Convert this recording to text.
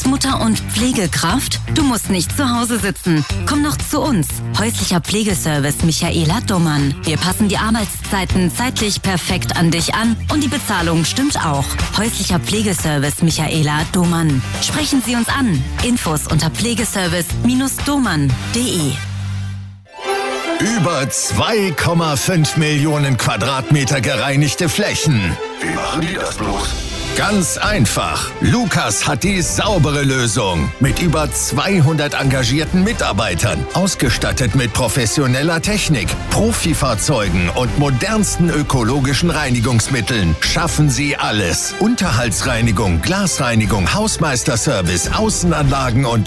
Tagesmutter und Pflegekraft? Du musst nicht zu Hause sitzen. Komm noch zu uns. Häuslicher Pflegeservice Michaela Dumann. Wir passen die Arbeitszeiten zeitlich perfekt an dich an und die Bezahlung stimmt auch. Häuslicher Pflegeservice Michaela Dumann. Sprechen Sie uns an. Infos unter pflegeservice-domann.de. Über 2,5 Millionen Quadratmeter gereinigte Flächen. Wie machen die das bloß? Ganz einfach. Lukas hat die saubere Lösung. Mit über 200 engagierten Mitarbeitern. Ausgestattet mit professioneller Technik, Profifahrzeugen und modernsten ökologischen Reinigungsmitteln. Schaffen Sie alles. Unterhaltsreinigung, Glasreinigung, Hausmeisterservice, Außenanlagen und